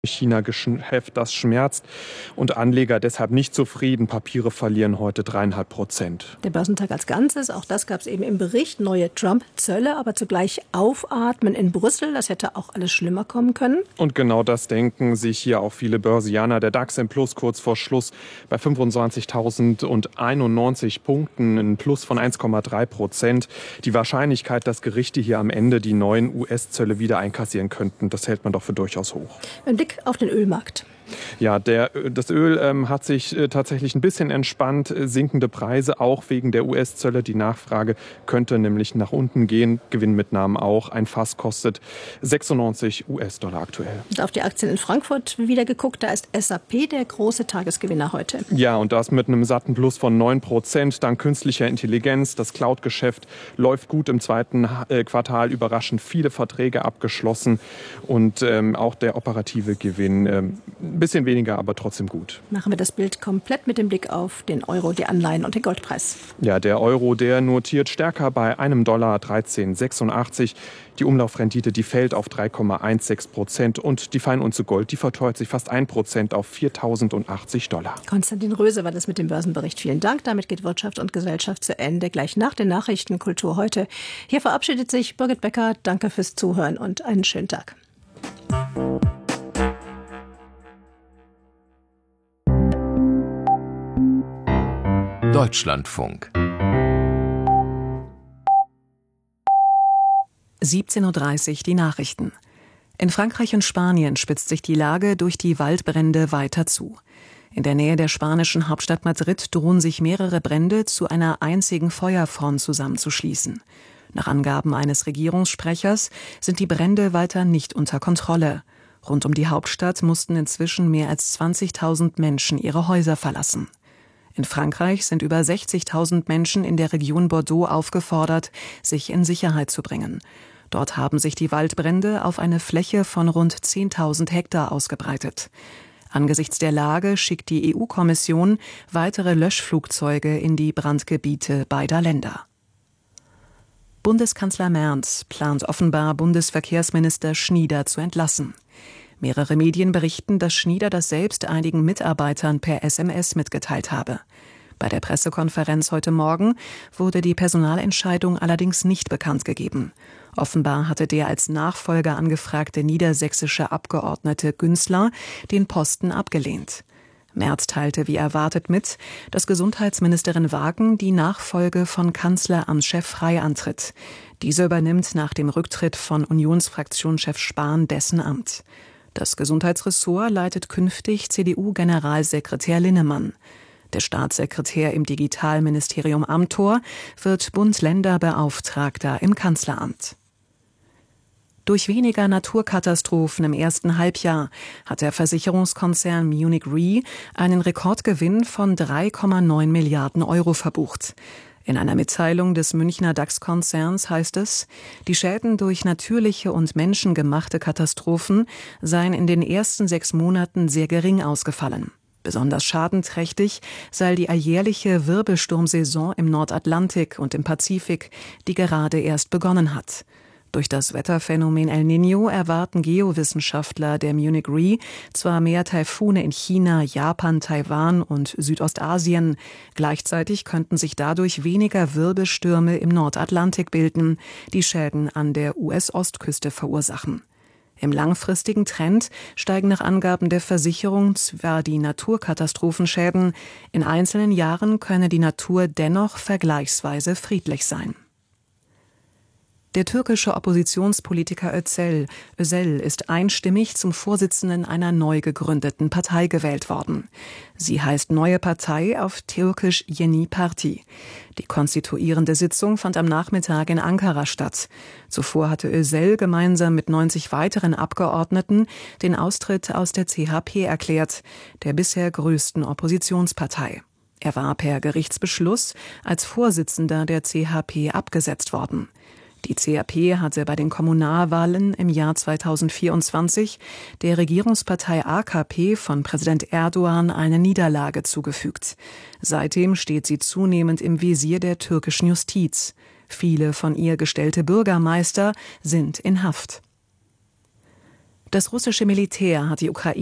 China-Geschäft, das schmerzt und Anleger deshalb nicht zufrieden. Papiere verlieren heute 3,5%. Der Börsentag als Ganzes, auch das gab es eben im Bericht, neue Trump-Zölle, aber zugleich Aufatmen in Brüssel. Das hätte auch alles schlimmer kommen können. Und genau das denken sich hier auch viele Börsianer. Der DAX im Plus kurz vor Schluss bei 25.091 Punkten, ein Plus von 1,3%. Die Wahrscheinlichkeit, dass Gerichte hier am Ende die neuen US-Zölle wieder einkassieren könnten, das hält man doch für durchaus hoch. Ein Blick auf den Ölmarkt. Ja, das Öl hat sich tatsächlich ein bisschen entspannt. Sinkende Preise, auch wegen der US-Zölle. Die Nachfrage könnte nämlich nach unten gehen. Gewinnmitnahmen auch. Ein Fass kostet 96 US-Dollar aktuell. Und auf die Aktien in Frankfurt wieder geguckt. Da ist SAP der große Tagesgewinner heute. Ja, und das mit einem satten Plus von 9%. Dank künstlicher Intelligenz. Das Cloud-Geschäft läuft gut im zweiten Quartal. Überraschend viele Verträge abgeschlossen. Und auch der operative Gewinn ein bisschen weniger, aber trotzdem gut. Machen wir das Bild komplett mit dem Blick auf den Euro, die Anleihen und den Goldpreis. Ja, der Euro, der notiert stärker bei einem Dollar 13,86. Die Umlaufrendite, die fällt auf 3,16% und die Feinunze Gold, die verteuert sich fast 1% auf 4.080 Dollar. Konstantin Röse war das mit dem Börsenbericht. Vielen Dank. Damit geht Wirtschaft und Gesellschaft zu Ende. Gleich nach den Nachrichten Kultur heute. Hier verabschiedet sich Birgit Becker. Danke fürs Zuhören und einen schönen Tag. Deutschlandfunk 17:30 Uhr die Nachrichten. In Frankreich und Spanien spitzt sich die Lage durch die Waldbrände weiter zu. In der Nähe der spanischen Hauptstadt Madrid drohen sich mehrere Brände zu einer einzigen Feuerfront zusammenzuschließen. Nach Angaben eines Regierungssprechers sind die Brände weiter nicht unter Kontrolle. Rund um die Hauptstadt mussten inzwischen mehr als 20.000 Menschen ihre Häuser verlassen. In Frankreich sind über 60.000 Menschen in der Region Bordeaux aufgefordert, sich in Sicherheit zu bringen. Dort haben sich die Waldbrände auf eine Fläche von rund 10.000 Hektar ausgebreitet. Angesichts der Lage schickt die EU-Kommission weitere Löschflugzeuge in die Brandgebiete beider Länder. Bundeskanzler Merz plant offenbar Bundesverkehrsminister Schnieder zu entlassen. Mehrere Medien berichten, dass Schnieder das selbst einigen Mitarbeitern per SMS mitgeteilt habe. Bei der Pressekonferenz heute Morgen wurde die Personalentscheidung allerdings nicht bekannt gegeben. Offenbar hatte der als Nachfolger angefragte niedersächsische Abgeordnete Günzler den Posten abgelehnt. Merz teilte wie erwartet mit, dass Gesundheitsministerin Wagen die Nachfolge von Kanzleramtschef Frey antritt. Dieser übernimmt nach dem Rücktritt von Unionsfraktionschef Spahn dessen Amt. Das Gesundheitsressort leitet künftig CDU-Generalsekretär Linnemann. Der Staatssekretär im Digitalministerium Amthor wird Bund-Länder-Beauftragter im Kanzleramt. Durch weniger Naturkatastrophen im ersten Halbjahr hat der Versicherungskonzern Munich Re einen Rekordgewinn von 3,9 Milliarden Euro verbucht. In einer Mitteilung des Münchner DAX-Konzerns heißt es, die Schäden durch natürliche und menschengemachte Katastrophen seien in den ersten 6 Monaten sehr gering ausgefallen. Besonders schadenträchtig sei die alljährliche Wirbelsturmsaison im Nordatlantik und im Pazifik, die gerade erst begonnen hat. Durch das Wetterphänomen El Niño erwarten Geowissenschaftler der Munich Re zwar mehr Taifune in China, Japan, Taiwan und Südostasien. Gleichzeitig könnten sich dadurch weniger Wirbelstürme im Nordatlantik bilden, die Schäden an der US-Ostküste verursachen. Im langfristigen Trend steigen nach Angaben der Versicherung zwar die Naturkatastrophenschäden, in einzelnen Jahren könne die Natur dennoch vergleichsweise friedlich sein. Der türkische Oppositionspolitiker Özel ist einstimmig zum Vorsitzenden einer neu gegründeten Partei gewählt worden. Sie heißt Neue Partei auf Türkisch Yeni Parti. Die konstituierende Sitzung fand am Nachmittag in Ankara statt. Zuvor hatte Özel gemeinsam mit 90 weiteren Abgeordneten den Austritt aus der CHP erklärt, der bisher größten Oppositionspartei. Er war per Gerichtsbeschluss als Vorsitzender der CHP abgesetzt worden. Die CHP hatte bei den Kommunalwahlen im Jahr 2024 der Regierungspartei AKP von Präsident Erdogan eine Niederlage zugefügt. Seitdem steht sie zunehmend im Visier der türkischen Justiz. Viele von ihr gestellte Bürgermeister sind in Haft. Das russische Militär hat die Ukraine